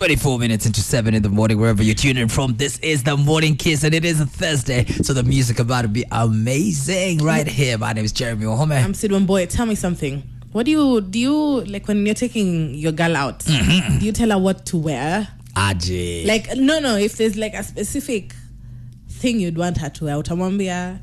24 minutes into 7 in the morning, wherever you're tuning in from. This is the Morning Kiss, and it is a Thursday, so the music about to be amazing right here. My name is Jeremy Ohome. I'm Sidwan Boy. Tell me something. What do you like when you're taking your girl out? Mm-hmm. Do you tell her what to wear? Aje. Like, no, if there's like a specific thing you'd want her to wear, utamwambia?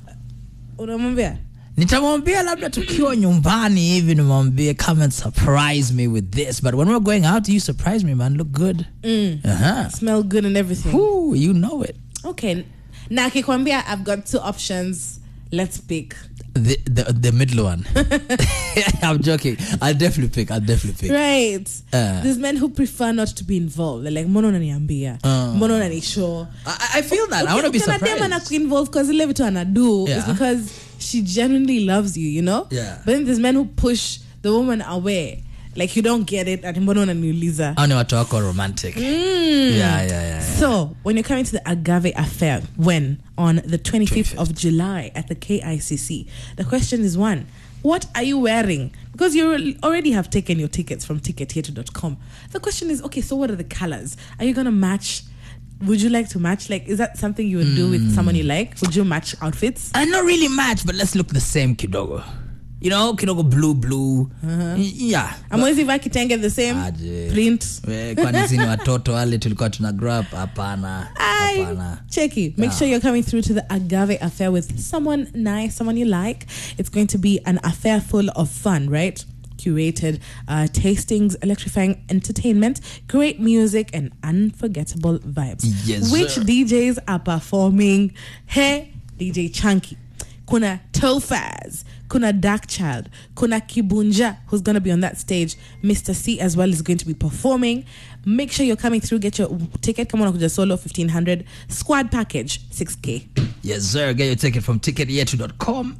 Nitamwambia labda tukiwa nyumbani hivi nimwambie come and surprise me with this, but when we're going out you surprise me, man. Look good. Smell good and everything. Ooh, you know it. Okay, na akikwambia I've got two options, let's pick the middle one. I'm joking. I'll definitely pick. Right. There's men who prefer not to be involved. They're like, mono unaniambia, mono unanishow. I feel that. I want to be surprised. Ukana involved because leave it to anadu is because she genuinely loves you, you know? Yeah. But then there's men who push the woman away. Like, you don't get it. And mono unaniuliza. I know what to call romantic. Yeah. So, when you're coming to the Agave Affair, when? On the 25th of July at the KICC. The question is one, what are you wearing? Because you already have taken your tickets from tickettheatre.com. The question is, okay, so what are the colors? Are you going to match? Would you like to match? Like, is that something you would do with someone you like? Would you match outfits? I not really match, but let's look the same kidogo. You know, kidogo blue. Yeah. Amwezi va kitenge the same print. Kwani sini watoto wale tulikuwa tuna grow up? Hapana. Checky. Make sure you're coming through to the Agave Affair with someone nice, someone you like. It's going to be an affair full of fun, right? Curated tastings, electrifying entertainment, great music, and unforgettable vibes. Yes, Which sir. DJs are performing? Hey, DJ Chunky. Kuna Tofaz, kuna Dark Child, kuna Kibunja, who's going to be on that stage. Mr. C as well is going to be performing. Make sure you're coming through. Get your ticket. Come on, Kuja Solo 1500. Squad package 6K. Yes, sir. Get your ticket from ticketyetu.com.